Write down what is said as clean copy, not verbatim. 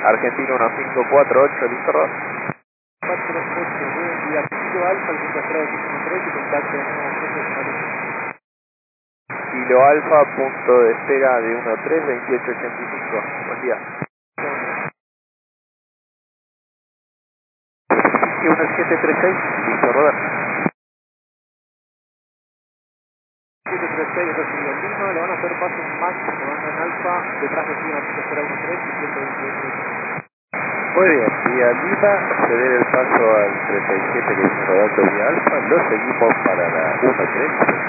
Argentino 1548, listo, Ross. 48, buen día. Kilo Alfa, el 53 y contacto de nuevo profesional. Kilo Alfa, punto de espera de 132885. Buen día. 1736, listo, Robert. 736, recibido el Lima, le van a hacer paso en Max, le van en Alfa, detrás de Lima 013 y 128. Muy bien, vía Lima, ceder el paso al 37 que es Roberto vía Alfa, lo seguimos para la 13.